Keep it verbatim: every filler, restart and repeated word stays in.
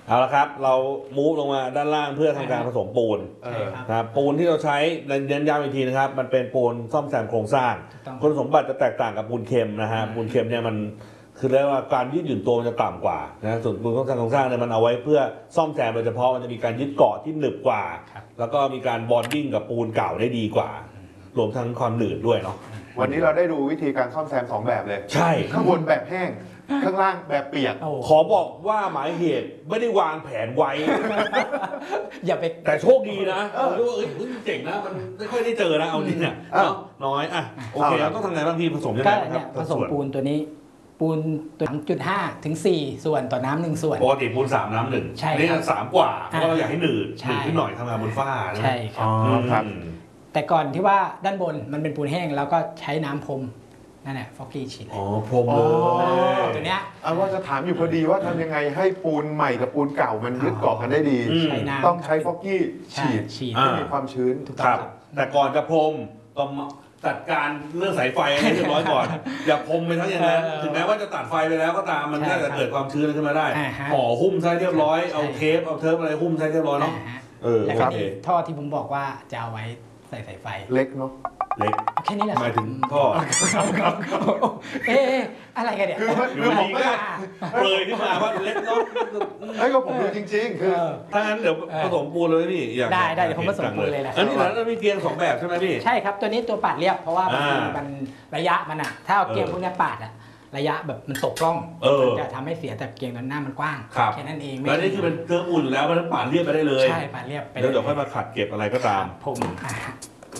เอาละครับเรามูฟลงมาด้านล่างเพื่อทำการผสมปูนนะครับปูนที่เราใช้เน้นย้ำอีกทีนะครับมันเป็นปูนซ่อมแซมโครงสร้างคุณสมบัติจะแตกต่างกับปูนเค็มนะฮะปูนเค็มเนี่ยมันคือเรียกว่าการยืดหยุ่นตัวมันจะต่ำกว่านะส่วนปูนซ่อมแซมโครงสร้างเนี่ยมันเอาไว้เพื่อซ่อมแซมโดยเฉพาะมันจะมีการยึดเกาะที่หนึบกว่าแล้วก็มีการบอนดิ้งกับปูนเก่าได้ดีกว่ารวมทั้งความหนืดด้วยเนาะวันนี้เราได้ดูวิธีการซ่อมแซมสองแบบเลยใช่ข้างบนแบบแห้งข้างล่างแบบเปียกขอบอกว่าหมายเหตุไม่ได้วางแผนไว้อย่าไปแต่โชคดีนะผมรู้ว่าเอ้ยเจ๋งนะมันไม่ค่อยได้เจอนะเอาจริงเนี่ยน้อยอ่ะโอเคเราต้องทำไงบ้างพี่ผสมยังไงครับผสมปูนตัวนี้ปูนตัว สามจุดห้า ถึง สี่ ส่วนต่อน้ำหนึ่งส่วนปกติปูนสามน้ำหนึ่งใช่นี่สามกว่าเพราะเราอยากให้หนืดหนืดขึ้นหน่อยทำงานบนฝ้าใช่ครับแต่ก่อนที่ว่าด้านบนมันเป็นปูนแห้งแล้วก็ใช้น้ำพรมนั่นแหละฟอกกี้ฉีดอ๋อพรมเลยตัวเนี้ยเอาว่าจะถามอยู่พอดีว่าทำยังไงให้ปูนใหม่กับปูนเก่ามันยึดเกาะกันได้ดีต้องใช้ฟอกกี้ฉีดให้มีความชื้นครับแต่ก่อนจะพรมต้องจัดการเรื่องสายไฟให้เรียบร้อยก่อนอย่าพรมไปทั้งอย่างนั้นถึงแม้ว่าจะตัดไฟไปแล้วก็ตามมันก็จะเกิดความชื้นขึ้นมาได้ห่อหุ้มใช้เรียบร้อยเอาเทปเอาเทปอะไรหุ้มใช้เรียบร้อยเนาะเออแล้วก็ท่อที่ผมบอกว่าจะเอาไว้ใส่สายไฟเล็กเนาะเล็กแค่นี้แหละหมายถึงท่อเอ๊ะอะไรกันเนี่ยคือผมก็เปรยขึ้นมาว่าเล็กเนาะไอ้ก็ผมดูจริงๆคือถ้างั้นเดี๋ยวผสมปูนเลยพี่อยากได้ได้เดี๋ยวผมผสมปูนเลยแหละอันนี้แล้วมีเกียงสองแบบใช่ไหมพี่ใช่ครับตัวนี้ตัวปาดเรียบเพราะว่ามันระยะมันอ่ะถ้าเอาเกียงพวกนี้ปาดอ่ะระยะแบบมันตกกล้องมันจะทำให้เสียแต่เกียงด้านหน้ามันกว้างแค่นั้นเองแล้วนี่คือเป็นเครื่องอุ่นอยู่แล้วมันปาดเรียบไปได้เลยใช่ปาดเรียบไปแล้วเดี๋ยวค่อยมาขัดเก็บอะไรก็ตามผม